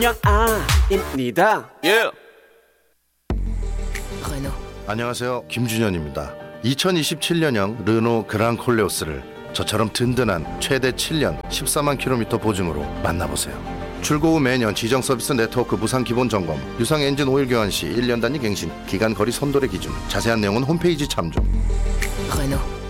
김준영아입니다. 예. 안녕하세요, 김준현입니다. 2027년형 르노 그랑 콜레오스를 저처럼 든든한 최대 7년 14만 킬로미터 보증으로 만나보세요. 출고 후 매년 지정 서비스 네트워크 무상 기본 점검, 유상 엔진 오일 교환 시 1년 단위 갱신, 기간 거리 선도의 기준, 자세한 내용은 홈페이지 참조.